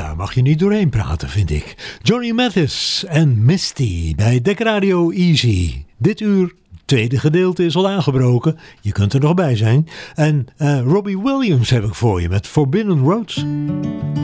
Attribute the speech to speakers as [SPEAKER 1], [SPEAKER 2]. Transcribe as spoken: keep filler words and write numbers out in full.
[SPEAKER 1] daar mag je niet doorheen praten, vind ik. Johnny Mathis en Misty bij Dek Radio Easy. Dit uur, tweede gedeelte, is al aangebroken. Je kunt er nog bij zijn. En uh, Robbie Williams heb ik voor je met Forbidden Roads.